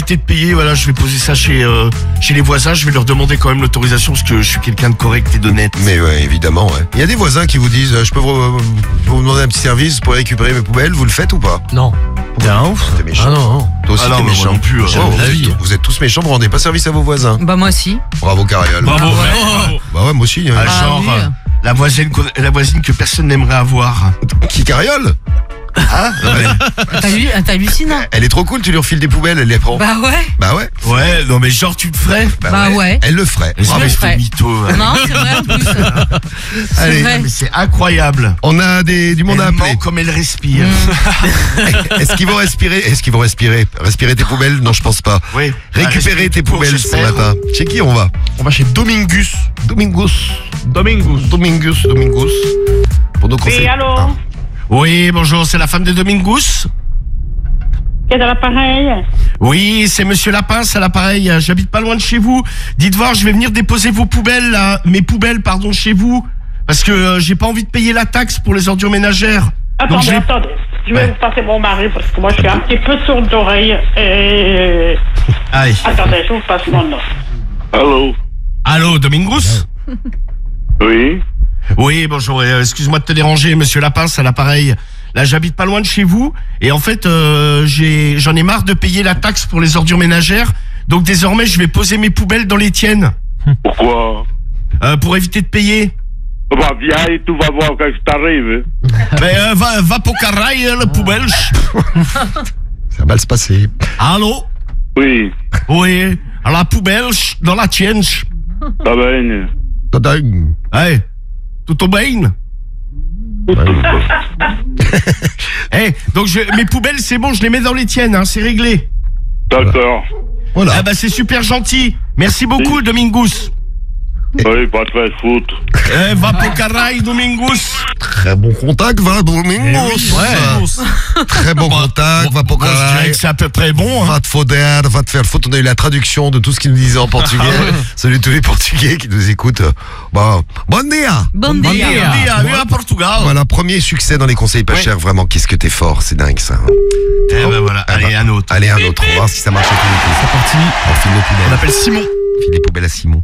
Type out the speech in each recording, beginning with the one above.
éviter de payer, voilà, je vais poser ça chez les voisins. Je vais leur demander quand même l'autorisation parce que je suis quelqu'un de correct et d'honnête. Mais ouais, évidemment, ouais. Il y a des voisins qui vous disent, je peux vous demander un petit service pour récupérer mes poubelles, vous le faites ou pas? Non. T'es un ouf. T'es méchant. Ah non. Toi aussi Ah non, t'es mais moi méchant. non plus, Vous êtes tous méchants, vous rendez pas service à vos voisins. Bah moi aussi. Bravo Cariole. Bravo. Bah ouais, moi aussi. Hein. Ah, genre, oui. la voisine que personne n'aimerait avoir. Qui Cariole? Hein? T'as hallucinant. Elle est trop cool, tu lui refiles des poubelles, elle les prend. Bah ouais. Bah ouais. Ouais, non mais genre tu le ferais? Bah ouais. Elle le ferait. Mais Je le c'est ferais. mytho. Non, c'est vrai en plus. Allez, vrai. Mais c'est incroyable. on a du monde à Elle appeler. ment comme elle respire. Est-ce qu'ils vont respirer? Respirer tes poubelles? Non, je pense pas. Oui. Récupérer tes poubelles ce j'espère. matin. Chez qui on va? On va chez Domingus. Domingus. Pour nos conseils. Oui, allô? Oui, bonjour, c'est la femme de Domingus? Qui est à l'appareil? Oui, c'est Monsieur Lapince à l'appareil. J'habite pas loin de chez vous. Dites voir, je vais venir déposer vos poubelles, là. Mes poubelles, pardon, chez vous. Parce que j'ai pas envie de payer la taxe pour les ordures ménagères. Donc, Attendez, attendez. Je vais Ouais. vous passer mon mari parce que moi je suis un petit peu sourde d'oreille. Et... Aïe. Attendez, je vous passe mon nom. Allô? Allô, Domingus? Oui? Oui, bonjour. Excuse-moi de te déranger, Monsieur Lapince à l'appareil. Là, j'habite pas loin de chez vous. Et en fait, j'en ai marre de payer la taxe pour les ordures ménagères. Donc désormais, je vais poser mes poubelles dans les tiennes. Pourquoi? Pour éviter de payer. Bah, viens et tout va voir quand je t'arrive. Ben, va pour carraille, la poubelle. Ça va se passer. Allô? Oui. Oui. À la poubelle, dans la tienne. Ça va bien. Tadang. Hey, tout au bain. Hey, donc mes poubelles, c'est bon, je les mets dans les tiennes, hein, c'est réglé. D'accord. Voilà. Ah bah c'est super gentil. Merci beaucoup, Domingus. Oui, pas de faire foutre. Va pour carraille, Domingus. Très bon contact, va Domingus. Ouais. Très bon contact, va pour Moi, je dirais caralho. que c'est à peu près bon. Hein. Va te foder, va te faire foutre. On a eu la traduction de tout ce qu'il nous disait en portugais. Salut tous les Portugais qui nous écoutent. Bon dia. Bon Bon dia. dia, vive à Portugal. Voilà, premier succès dans les conseils pas Ouais. chers. Vraiment, qu'est-ce que t'es fort, c'est dingue ça. Eh ben voilà, allez, un autre. Allez, un autre. On va voir si ça marche à tous les coups. C'est parti. On file nos On poubelles. appelle Simon. File les poubelles à Simon.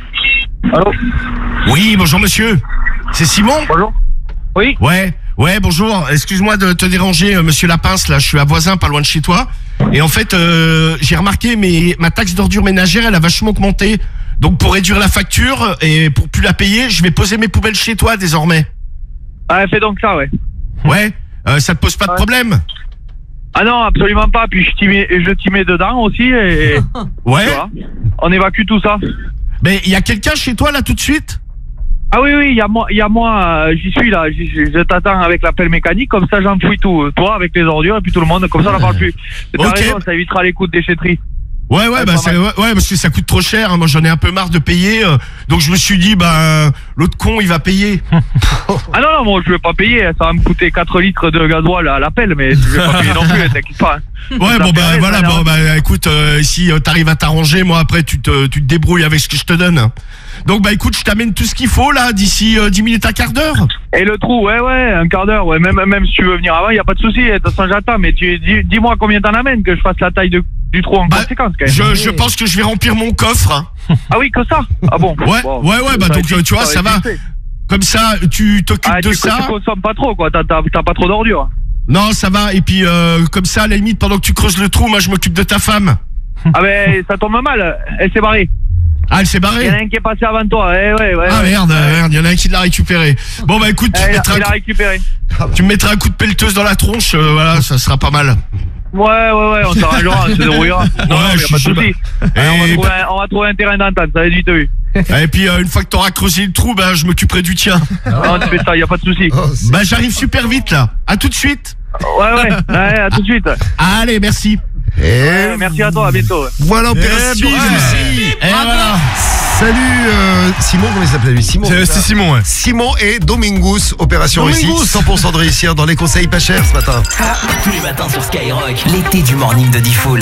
Oui, bonjour monsieur. C'est Simon? Bonjour. Oui. Ouais, bonjour. Excuse-moi de te déranger, monsieur Lapince, là, je suis à Voisin, pas loin de chez toi. Et en fait, j'ai remarqué, ma taxe d'ordure ménagère, elle a vachement augmenté. Donc pour réduire la facture et pour plus la payer, je vais poser mes poubelles chez toi désormais. Ah, fais donc ça, ouais. Ouais, ça te pose pas de Ouais. problème? Ah non, absolument pas. Puis je t'y mets dedans aussi et Ouais. tu vois, on évacue tout ça. Mais il y a quelqu'un chez toi là tout de suite? Ah oui, il y a moi, j'y suis là. Je t'attends avec l'appel mécanique, comme ça j'enfouis tout. Toi avec les ordures et puis tout le monde, comme ça on n'en parle plus. T'as Ok. raison, ça évitera les coûts de déchetterie. Ouais, Ouais, bah pas mal. ouais, parce que ça coûte trop cher. Hein. Moi, j'en ai un peu marre de payer. Donc, je me suis dit, l'autre con, il va payer. Ah non, moi je vais pas payer. Ça va me coûter 4 litres de gasoil à l'appel, mais je vais pas payer non plus, t'inquiète pas. Ouais, Ça bon, fait rien, voilà, ça a bon, l'air- écoute, si t'arrives à t'arranger, moi, après, tu te débrouilles avec ce que je te donne. Donc, écoute, je t'amène tout ce qu'il faut, là, d'ici 10 minutes, un quart d'heure. Et le trou, ouais, un quart d'heure, ouais. Même si tu veux venir avant, y a pas de souci. De toute façon, j'attends. Mais dis-moi combien t'en amènes, que je fasse la taille du trou en conséquence, quand même. Je pense que je vais remplir mon coffre. Hein. Ah oui, que ça? Ah bon? Ouais, Bon. ouais, bah, Ça donc, va tu vois, ça va. vite fait. Comme ça, tu t'occupes Ah, de tu ça. consommes pas trop, quoi. T'as pas trop d'ordures. Non, ça va. Et puis, comme ça, à la limite, pendant que tu creuses le trou, moi, je m'occupe de ta femme. Ah ben, ça tombe mal. Elle s'est barrée. Ah, elle s'est Il y en a barrée? un qui est passé avant toi. Eh ouais. Ah, merde, il y en a un qui l'a récupéré. Bon, bah, écoute, Il a récupéré. tu me mettras un coup de pelleteuse dans la tronche, voilà, ça sera pas mal. Ouais, on s'arrangera, on se débrouillera. Non, Ouais, y a pas de je- souci. Et, On va trouver un terrain d'entente, ça va être vite vu. et puis, une fois que t'auras creusé le trou, je m'occuperai du tien. Non, tu fais ça, y a pas de souci. Oh, c'est- J'arrive super vite, là. À tout de suite. Ouais, à tout de suite. Allez, merci. Et Merci à toi, à bientôt. voilà opération. bisous. réussie. Et voilà. Salut Simon, comment il s'appelait lui? Simon. C'est Simon, ouais. Simon et Domingus, opération réussie. Domingus. 100% de réussir dans les conseils pas chers ce matin. Tous les matins sur Skyrock, l'été du morning de Diffoul.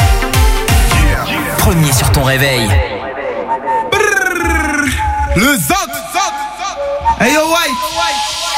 Premier sur ton réveil. Le Zot. Hey yo, White.